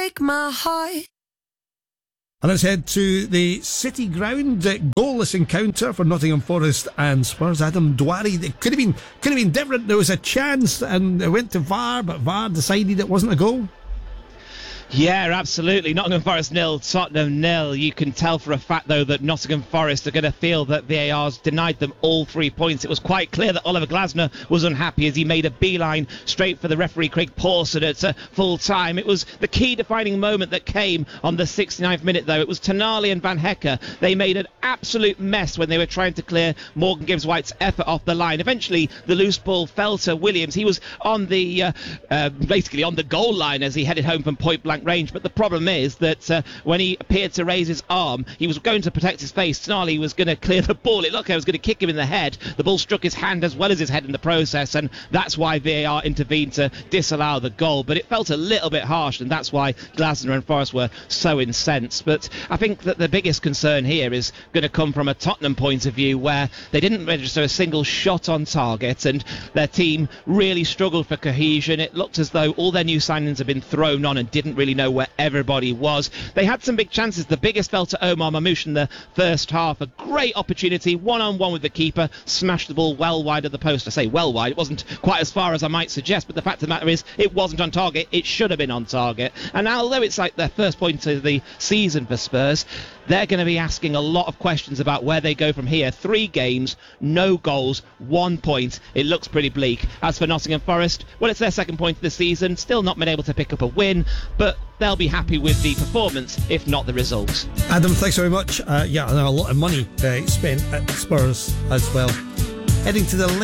break my heart. And let's head to the City Ground. Goalless encounter for Nottingham Forest and Spurs. Adam Dwari. It could have been different. There was a chance and it went to VAR, but VAR decided it wasn't a goal. Yeah, absolutely. Nottingham Forest 0, Tottenham 0. You can tell for a fact, though, that Nottingham Forest are going to feel that VAR's denied them all 3 points. It was quite clear that Oliver Glasner was unhappy as he made a beeline straight for the referee Craig Pawson at full time. It was the key defining moment that came on the 69th minute, though. It was Tonali and Van Hecke. They made an absolute mess when they were trying to clear Morgan Gibbs-White's effort off the line. Eventually, the loose ball fell to Williams. He was on the basically on the goal line as he headed home from point-blank range, but the problem is that when he appeared to raise his arm, he was going to protect his face. Tonali was going to clear the ball. It looked like he was going to kick him in the head. The ball struck his hand as well as his head in the process, and that's why VAR intervened to disallow the goal. But it felt a little bit harsh, and that's why Glasner and Forest were so incensed. But I think that the biggest concern here is going to come from a Tottenham point of view, where they didn't register a single shot on target, and their team really struggled for cohesion. It looked as though all their new signings had been thrown on and didn't really know where everybody was. They had some big chances. The biggest fell to Omar Mamouche in the first half. A great opportunity, one-on-one with the keeper, smashed the ball well wide of the post. I say well wide, it wasn't quite as far as I might suggest, but the fact of the matter is it wasn't on target. It should have been on target. And although it's like their first point of the season for Spurs, they're going to be asking a lot of questions about where they go from here. 3 games, no goals, 1 point. It looks pretty bleak. As for Nottingham Forest, well, it's their second point of the season, still not been able to pick up a win, but they'll be happy with the performance, if not the results. Adam, thanks very much. Yeah, and a lot of money spent at Spurs as well. Heading to the